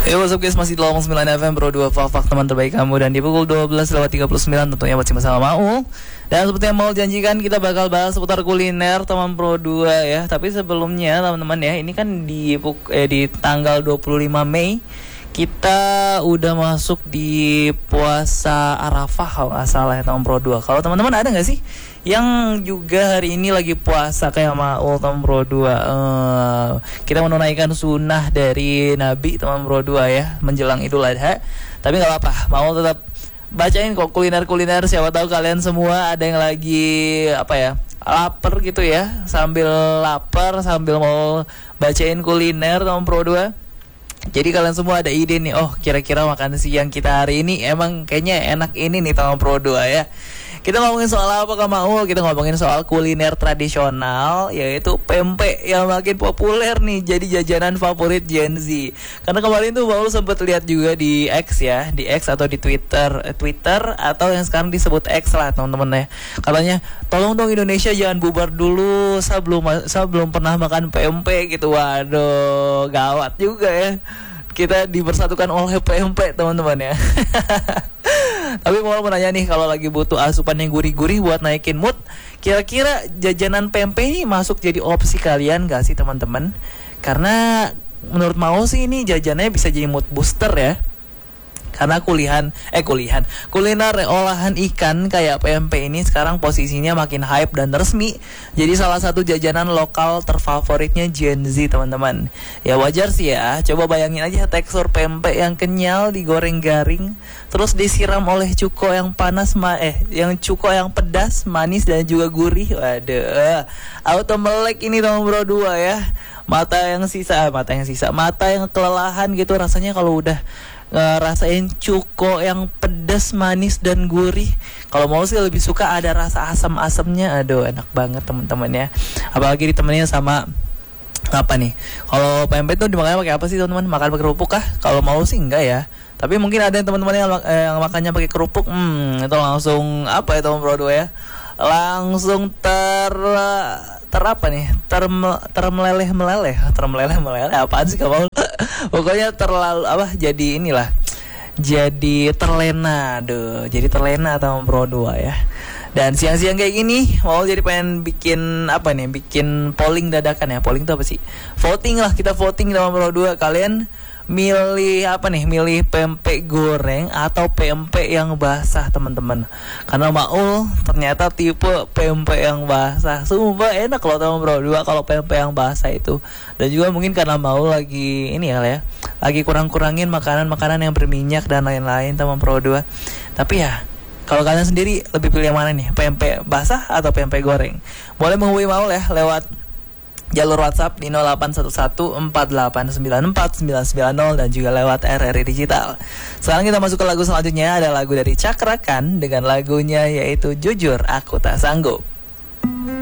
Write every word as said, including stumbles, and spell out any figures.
Ya, what's up guys, masih di Lowong sembilan F M Pro dua Fak teman terbaik kamu. Dan di pukul dua belas lewat tiga puluh sembilan tentunya masih bersama Maul. Dan seperti yang mau janjikan, kita bakal bahas seputar kuliner teman Pro dua ya. Tapi sebelumnya teman-teman ya, ini kan di eh, di tanggal dua puluh lima Mei kita udah masuk di puasa Arafah kalau nggak salah ya teman Pro dua. Kalau teman-teman ada nggak sih yang juga hari ini lagi puasa kayak Maul teman Pro dua? Uh, kita menunaikan sunnah dari Nabi teman Pro dua ya, menjelang Idul Adha. Tapi nggak apa-apa, Maul tetap bacain kok kuliner-kuliner. Siapa tahu kalian semua ada yang lagi apa ya, lapar gitu ya, sambil lapar sambil mau bacain kuliner teman Pro dua. Jadi kalian semua ada ide nih, oh kira-kira makan siang kita hari ini emang kayaknya enak ini nih teman Pro dua ya. Kita ngomongin soal apa Kak Maul? Kita ngomongin soal kuliner tradisional, yaitu pempek yang makin populer nih, jadi jajanan favorit Gen Z. Karena kemarin tuh Maul sempat lihat juga di X ya, di X atau di Twitter, eh, Twitter atau yang sekarang disebut X lah teman-teman ya. Katanya, tolong dong Indonesia jangan bubar dulu, saya belum saya belum pernah makan pempek gitu. Waduh, gawat juga ya. Kita dipersatukan oleh pempek teman-teman ya. Tapi mau menanya nih, kalau lagi butuh asupan yang gurih-gurih buat naikin mood, kira-kira jajanan pempek ini masuk jadi opsi kalian gak sih teman-teman? Karena menurut mau sih ini jajanannya bisa jadi mood booster ya. Karena kulihan, eh kulihan, kuliner olahan ikan kayak pempek ini sekarang posisinya makin hype dan resmi jadi salah satu jajanan lokal terfavoritnya Gen Z teman-teman. Ya wajar sih ya, coba bayangin aja tekstur pempek yang kenyal digoreng garing, terus disiram oleh cuko yang panas, ma eh yang cuko yang pedas, manis dan juga gurih. Waduh, auto melek ini teman Bro dua ya. Mata yang sisa, mata yang sisa, mata yang kelelahan gitu rasanya kalau udah ngerasain cuko yang pedas, manis dan gurih. Kalau mau sih lebih suka ada rasa asam-asamnya. Aduh, enak banget teman-teman ya. Apalagi ditemenin sama apa nih? Kalau pempek tuh dimakannya pakai apa sih teman-teman? Makan pakai kerupuk kah? Kalau mau sih enggak ya. Tapi mungkin ada yang teman-teman yang, eh, yang makannya pakai kerupuk. Hmm, itu langsung apa ya teman Bro dua ya? Langsung ter ter apa nih? Term, termeleleh meleleh, termeleleh meleleh. Apaan sih kamu? Pokoknya terlalu apa? Jadi inilah. Jadi terlena, aduh. Jadi terlena teman Bro dua ya. Dan siang-siang kayak gini mau jadi pengen bikin apa nih? Bikin polling dadakan ya. Polling itu apa sih? Voting lah, kita voting teman Bro dua. Kalian milih apa nih? Milih pempek goreng atau pempek yang basah teman-teman? Karena Maul ternyata tipe pempek yang basah. Sumpah enak loh teman Bro dua kalau pempek yang basah itu. Dan juga mungkin karena Maul lagi ini ya, ya lagi kurang-kurangin makanan-makanan yang berminyak dan lain-lain teman Pro dua. Tapi ya kalau kalian sendiri lebih pilih yang mana nih? Pempek basah atau pempek goreng? Boleh menghubungi Maul ya lewat jalur WhatsApp di nol delapan satu satu empat delapan sembilan empat sembilan sembilan nol dan juga lewat R R I Digital. Sekarang kita masuk ke lagu selanjutnya, ada lagu dari Cakrakan dengan lagunya yaitu Jujur Aku Tak Sanggup.